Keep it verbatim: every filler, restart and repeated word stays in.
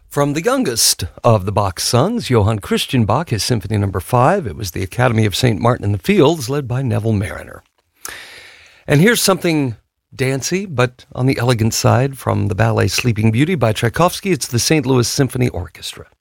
From the youngest of the Bach sons, Johann Christian Bach, his Symphony Number Five. It was the Academy of Saint Martin in the Fields, led by Neville Marriner. And here's something dancey, but on the elegant side, from the ballet Sleeping Beauty by Tchaikovsky. It's the Saint Louis Symphony Orchestra.